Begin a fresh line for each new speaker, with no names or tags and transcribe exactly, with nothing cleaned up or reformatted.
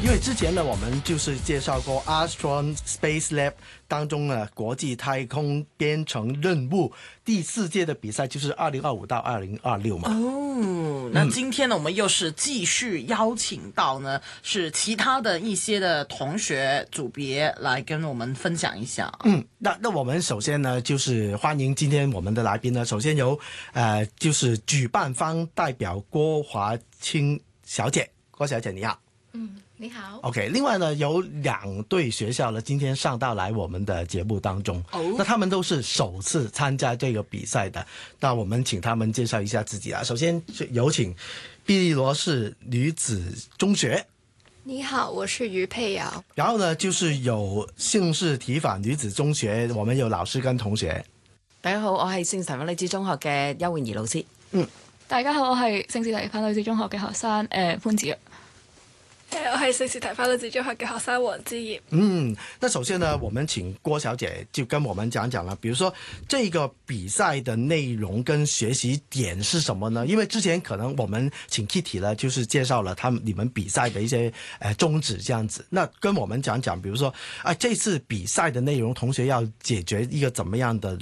因为之前呢，我们就是介绍过 Astron Space Lab 当中呢国际太空编程任务第四届的比赛，就是二零二五到二零二六嘛。
哦，那今天呢，我们又是继续邀请到呢，是其他的一些的同学组别来跟我们分享一下。
嗯，那那我们首先呢，就是欢迎今天我们的来宾呢，首先由呃，就是举办方代表郭华清小姐，郭小姐你好。
嗯，你好。
OK， 另外呢，有两队学校呢今天上到来我们的节目当中，
哦，
那他们都是首次参加这个比赛的，那我们请他们介绍一下自己啊。首先有请碧丽罗士女子中学。
你好，我是于佩瑶。
然后呢，就是有姓氏提反女子中学，我们有老師跟同學。
大家好，我係聖士提反女子中學嘅邱穎儀老師。
嗯，
大家好，我係聖士提反女子中學嘅學生誒、呃、潘子若。
誒，我係聖士提反女子中學嘅學生黃之業。
嗯，那首先呢，我們請郭小姐就跟我們講講了，比如說這個比賽的內容跟學習點是什麼呢？因為之前可能我們請 Kitty 呢，就是介紹了他們你們比賽的一些呃宗旨這樣子。那跟我們講講，比如說啊、呃，這次比賽的內容，同學要解決一個怎麼樣的